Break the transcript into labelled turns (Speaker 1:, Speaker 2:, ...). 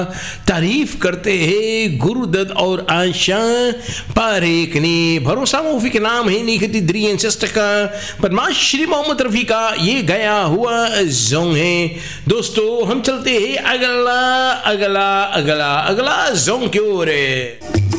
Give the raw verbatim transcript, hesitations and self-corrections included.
Speaker 1: तारीफ करते हैं गुरुदत्त और आशा पारेख ने। भरोसा मूवी के नाम है निखती द्रियन का पद्माश्री मोहम्मद रफी का ये गया हुआ जोंग है। दोस्तों हम चलते हैं अगला अगला अगला अगला जोंग की ओर।